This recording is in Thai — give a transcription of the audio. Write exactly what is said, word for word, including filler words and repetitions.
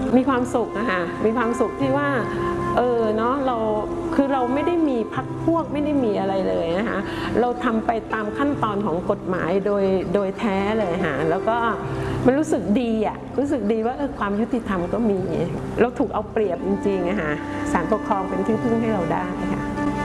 มีความสุขอะค่ะมีความสุขที่ว่าเออเนาะเราคือเราไม่ได้มีพรรคพวกไม่ได้มีอะไรเลยนะคะเราทำไปตามขั้นตอนของกฎหมายโดยโดยแท้เลยค่ะแล้วก็มันรู้สึกดีอะรู้สึกดีว่าเออความยุติธรรมก็มีเราถูกเอาเปรียบจริงๆอะค่ะศาลปกครองเป็นที่พึ่งให้เราได้ค่ะ